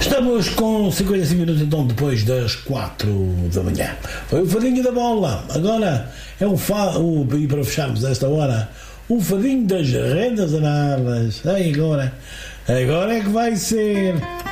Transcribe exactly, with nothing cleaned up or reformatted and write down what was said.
Estamos com cinquenta e cinco minutos então depois das quatro da manhã. Foi o fadinho da bola. Agora é o, fa... o e para fecharmos esta hora, o fadinho das rendas anadas. Aí agora, agora é que vai ser.